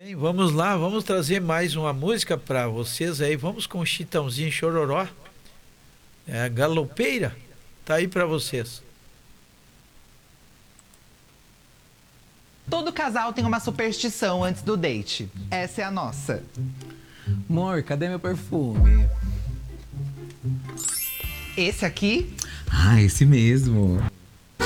Bem, vamos lá, vamos trazer mais uma música para vocês aí. Vamos com Chitãozinho e Chororó. É a Galopeira. Tá aí para vocês. Todo casal tem uma superstição antes do date. Essa é a nossa. Amor, cadê meu perfume? Esse aqui, Ah, esse mesmo.